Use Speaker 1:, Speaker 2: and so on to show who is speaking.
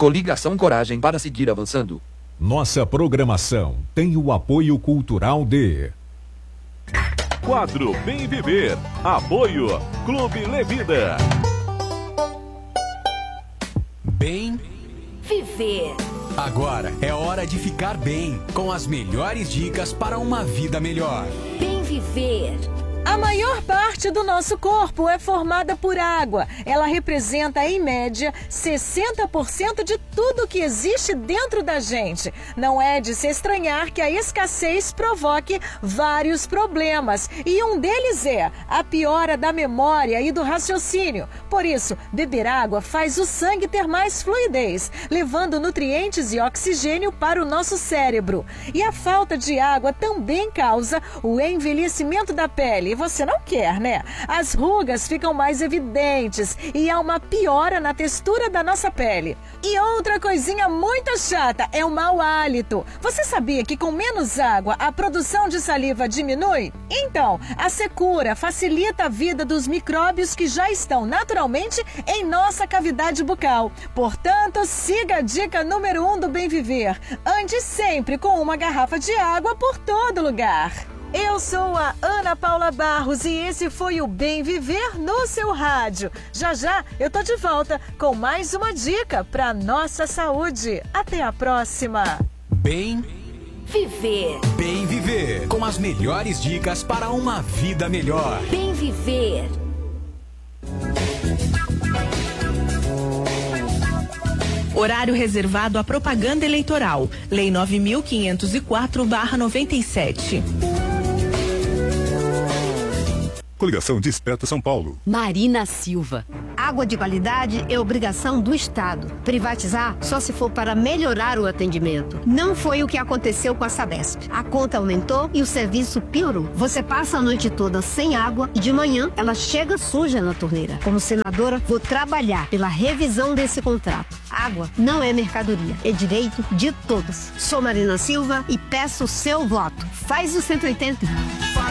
Speaker 1: Coligação Coragem para seguir avançando.
Speaker 2: Nossa programação tem o apoio cultural de...
Speaker 3: Quadro Bem Viver. Apoio Clube Levida.
Speaker 4: Bem
Speaker 5: Viver.
Speaker 4: Agora é hora de ficar bem, com as melhores dicas para uma vida melhor.
Speaker 5: Bem Viver.
Speaker 6: A maior parte do nosso corpo é formada por água. Ela representa, em média, 60% de tudo que existe dentro da gente. Não é de se estranhar que a escassez provoque vários problemas. E um deles é a piora da memória e do raciocínio. Por isso, beber água faz o sangue ter mais fluidez, levando nutrientes e oxigênio para o nosso cérebro. E a falta de água também causa o envelhecimento da pele. E você não quer, né? As rugas ficam mais evidentes e há uma piora na textura da nossa pele. E outra coisinha muito chata é o mau hálito. Você sabia que com menos água a produção de saliva diminui? Então, a secura facilita a vida dos micróbios que já estão naturalmente em nossa cavidade bucal. Portanto, siga a dica número 1 do Bem Viver. Ande sempre com uma garrafa de água por todo lugar. Eu sou a Ana Paula Barros e esse foi o Bem Viver no seu rádio. Já já eu tô de volta com mais uma dica para nossa saúde. Até a próxima.
Speaker 4: Bem
Speaker 5: Viver.
Speaker 4: Bem Viver, com as melhores dicas para uma vida melhor.
Speaker 5: Bem Viver.
Speaker 7: Horário reservado à propaganda eleitoral. Lei 9.504/97.
Speaker 8: Coligação Desperta São Paulo.
Speaker 9: Marina Silva.
Speaker 10: Água de qualidade é obrigação do Estado. Privatizar só se for para melhorar o atendimento. Não foi o que aconteceu com a Sabesp. A conta aumentou e o serviço piorou. Você passa a noite toda sem água e de manhã ela chega suja na torneira. Como senadora, vou trabalhar pela revisão desse contrato. Água não é mercadoria, é direito de todos. Sou Marina Silva e peço o seu voto. Faz o 180.